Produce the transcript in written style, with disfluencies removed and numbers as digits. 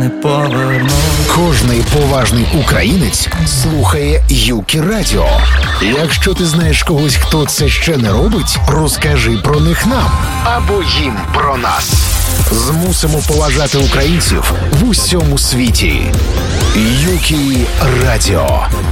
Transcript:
не поверну. Кожний поважний українець слухає Юкі Радіо. Якщо ти знаєш когось, хто це ще не робить, розкажи про них нам або їм про нас. Змусимо поважати українців в усьому світі. Юкі Радіо.